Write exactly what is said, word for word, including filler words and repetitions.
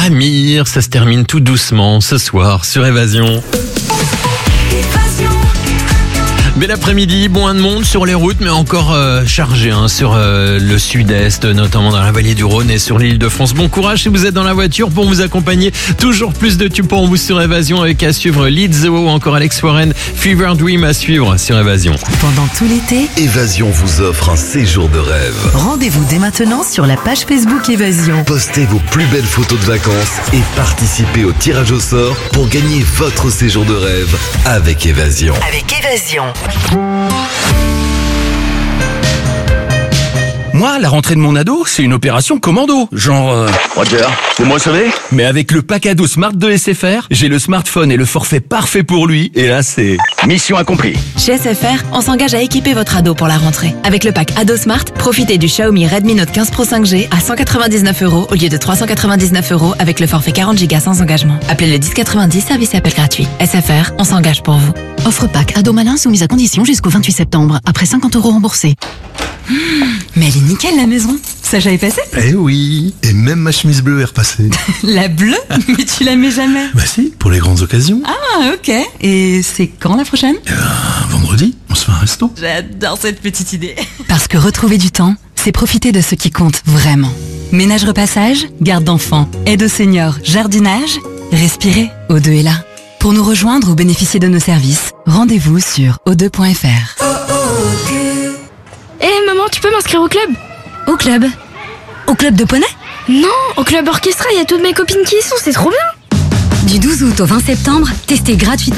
Amir. Ça se termine tout doucement ce soir sur Évasion. Bel après-midi, moins de monde sur les routes, mais encore euh, chargé hein, sur euh, le sud-est, notamment dans la vallée du Rhône et sur l'île de France. Bon courage si vous êtes dans la voiture pour vous accompagner. Toujours plus de tubes pour vous sur Évasion avec à suivre Lizzo ou encore Alex Warren, Fever Dream à suivre sur Évasion. Pendant tout l'été, Évasion vous offre un séjour de rêve. rendez-vous dès maintenant sur la page Facebook Évasion. Postez vos plus belles photos de vacances et participez au tirage au sort pour gagner votre séjour de rêve avec Évasion. Avec Évasion. Moi, la rentrée de mon ado, c'est une opération commando. Genre... Euh... Roger, c'est moi sauvé? Mais avec le pack ado Smart de S F R, j'ai le smartphone et le forfait parfait pour lui. Et là, c'est... Mission accomplie. Chez S F R, on s'engage à équiper votre ado pour la rentrée. Avec le pack Ado Smart, profitez du Xiaomi Redmi Note quinze Pro cinq G à cent quatre-vingt-dix-neuf euros au lieu de trois cent quatre-vingt-dix-neuf euros avec le forfait quarante gigas sans engagement. Appelez le dix quatre-vingt-dix, service et appel gratuit. S F R, on s'engage pour vous. Offre pack ado malin soumise à condition jusqu'au vingt-huit septembre, après cinquante euros remboursés. Mmh, mais elle est nickel la maison. Ça j'avais passé? Eh oui, et même ma chemise bleue est repassée. La bleue? Mais tu la mets jamais. Bah si, pour les grandes occasions. Ah ok. Et c'est quand la prochaine? Eh ben, vendredi, on se fait un resto. J'adore cette petite idée. Parce que retrouver du temps, c'est profiter de ce qui compte vraiment. Ménage repassage, garde d'enfants, aide aux seniors, jardinage. Respirez, O deux est là. Pour nous rejoindre ou bénéficier de nos services, rendez-vous sur o deux point f r. Eh hey, maman, tu peux m'inscrire au club? Au club? Au club de poney? Non, au club orchestra, il y a toutes mes copines qui y sont, c'est trop bien. Du douze août au vingt septembre, testez gratuitement